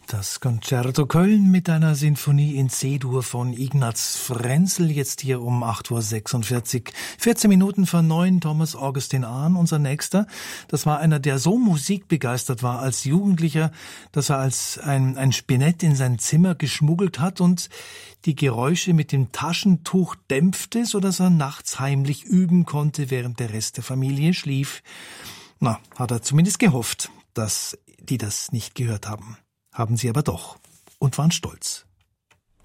Das Concerto Köln mit einer Sinfonie in C-Dur von Ignaz Frenzel, jetzt hier um 8.46 Uhr. 14 Minuten vor 9, Thomas Augustin Ahn, unser Nächster. Das war einer, der so musikbegeistert war als Jugendlicher, dass er als ein Spinett in sein Zimmer geschmuggelt hat und die Geräusche mit dem Taschentuch dämpfte, sodass er nachts heimlich üben konnte, während der Rest der Familie schlief. Na, hat er zumindest gehofft, dass die das nicht gehört haben. Haben sie aber doch und waren stolz.